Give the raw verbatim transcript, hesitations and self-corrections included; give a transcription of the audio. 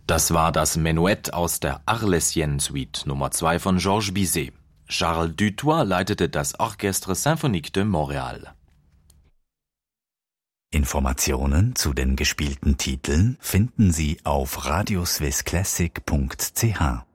Das war das Menuett aus der Arlésienne-Suite Nummer zwei von Georges Bizet. Charles Dutoit leitete das Orchestre Symphonique de Montréal. Informationen zu den gespielten Titeln finden Sie auf radioswissclassic punkt c h.